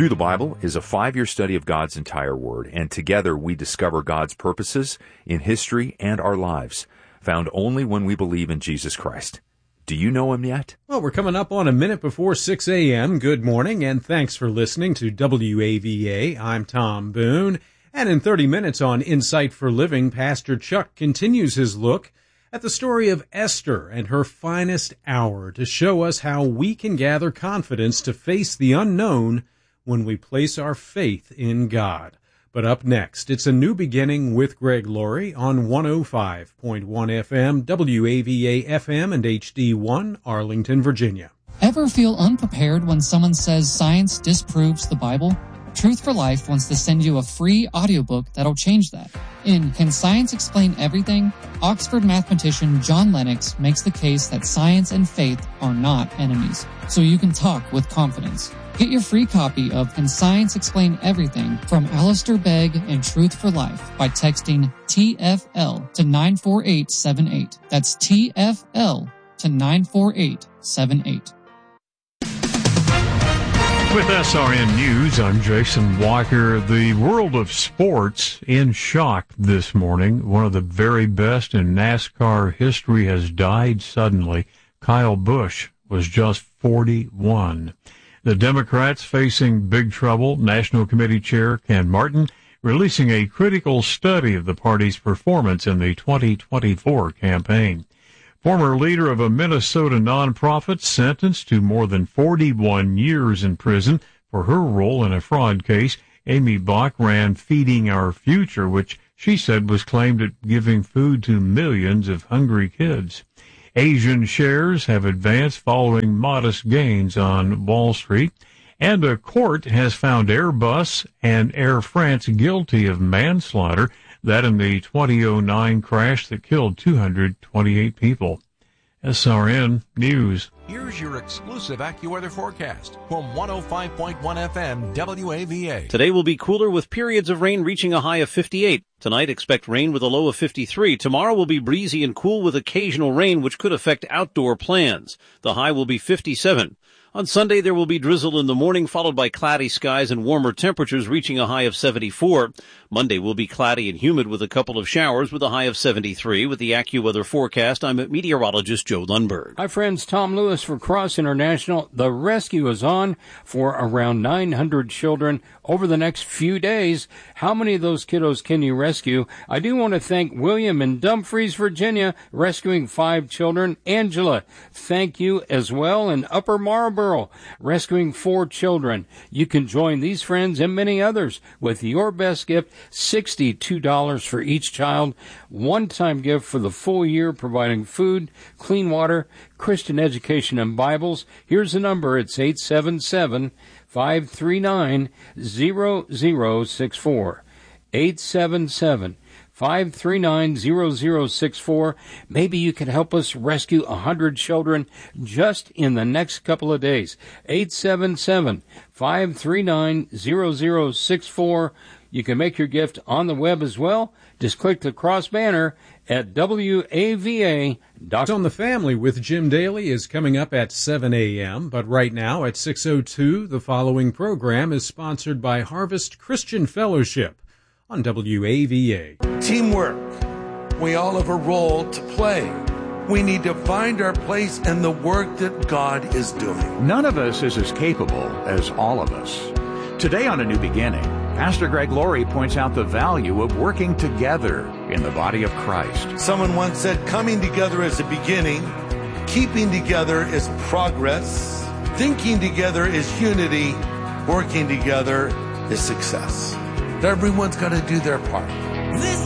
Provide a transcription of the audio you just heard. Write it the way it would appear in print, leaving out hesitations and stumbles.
Through the Bible is a 5-year study of God's entire Word, and together we discover God's purposes in history and our lives, found only when we believe in Jesus Christ. Do you know Him yet? Well, we're coming up on a minute before 6 a.m. Good morning, and thanks for listening to WAVA. I'm Tom Boone, and in 30 minutes on Insight for Living, Pastor Chuck continues his look at the story of Esther and her finest hour to show us how we can gather confidence to face the unknown when we place our faith in God. But up next, it's a new beginning with Greg Laurie on 105.1 FM, WAVA FM and HD1, Arlington, Virginia. Ever feel unprepared when someone says science disproves the Bible? Truth for Life wants to send you a free audiobook that'll change that. In Can Science Explain Everything?, Oxford mathematician John Lennox makes the case that science and faith are not enemies, so you can talk with confidence. Get your free copy of Can Science Explain Everything from Alistair Begg and Truth for Life by texting TFL to 94878. That's TFL to 94878. With SRN News, I'm Jason Walker. The world of sports in shock this morning. One of the very best in NASCAR history has died suddenly. Kyle Busch was just 41. The Democrats facing big trouble. National Committee Chair Ken Martin releasing a critical study of the party's performance in the 2024 campaign. Former leader of a Minnesota nonprofit sentenced to more than 41 years in prison for her role in a fraud case. Amy Bach ran Feeding Our Future, which she said was claimed at giving food to millions of hungry kids. Asian shares have advanced following modest gains on Wall Street, and a court has found Airbus and Air France guilty of manslaughter, that in the 2009 crash that killed 228 people. SRN News. Here's your exclusive AccuWeather forecast from 105.1 FM WAVA. Today will be cooler with periods of rain reaching a high of 58. Tonight, expect rain with a low of 53. Tomorrow will be breezy and cool with occasional rain, which could affect outdoor plans. The high will be 57. On Sunday, there will be drizzle in the morning, followed by cloudy skies and warmer temperatures reaching a high of 74. Monday will be cloudy and humid with a couple of showers with a high of 73. With the AccuWeather forecast, I'm meteorologist Joe Lundberg. Hi, friends. Tom Lewis for Cross International. The rescue is on for around 900 children over the next few days. How many of those kiddos can you rescue? I do want to thank William in Dumfries, Virginia, rescuing 5 children. Angela, thank you as well. In Upper Marlboro, rescuing 4 children. You can join these friends and many others with your best gift, $62 for each child. One-time gift for the full year, providing food, clean water, Christian education, and Bibles. Here's the number. It's 877-539-0064. 877-539-0064. Maybe you can help us rescue 100 children just in the next couple of days. 877-539-0064. You can make your gift on the web as well. Just click the cross banner at WAVA.com. On the Family with Jim Daly is coming up at 7 a.m., but right now at 6:02, the following program is sponsored by Harvest Christian Fellowship on WAVA. Teamwork. We all have a role to play. We need to find our place in the work that God is doing. None of us is as capable as all of us. Today on A New Beginning, Pastor Greg Laurie points out the value of working together in the body of Christ. Someone once said, coming together is a beginning, keeping together is progress, thinking together is unity, working together is success. Everyone's got to do their part.